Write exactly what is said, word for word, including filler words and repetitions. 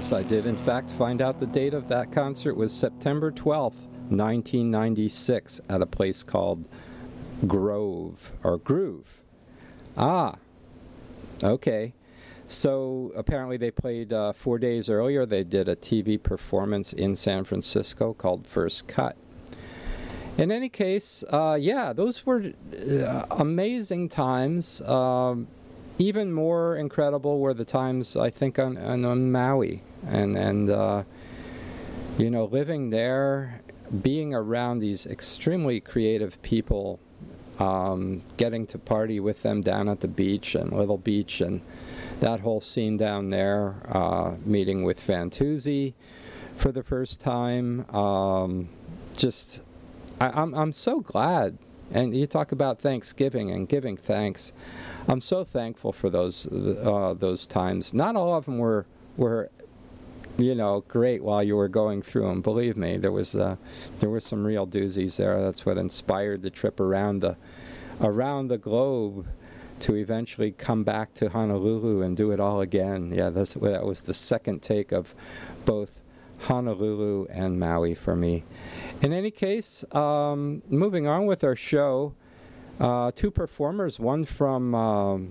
Yes, I did in fact find out the date of that concert was September twelfth, nineteen ninety-six, at a place called Grove, or Groove. Ah, okay. So apparently they played uh, four days earlier. They did a T V performance in San Francisco called First Cut. In any case, uh, yeah, those were uh, amazing times. Um, even more incredible were the times, I think, on, on, on Maui. And, and uh, you know, living there, being around these extremely creative people, um, getting to party with them down at the beach and Little Beach and that whole scene down there, uh, meeting with Fantuzzi for the first time. Um, just, I, I'm, I'm so glad. And you talk about Thanksgiving and giving thanks. I'm so thankful for those uh, those times. Not all of them were were, you know, great while you were going through them. Believe me, there was uh, there were some real doozies there. That's what inspired the trip around the around the globe to eventually come back to Honolulu and do it all again. Yeah, that's, that was the second take of both Honolulu and Maui for me. In any case, um, moving on with our show, uh, two performers, one from um,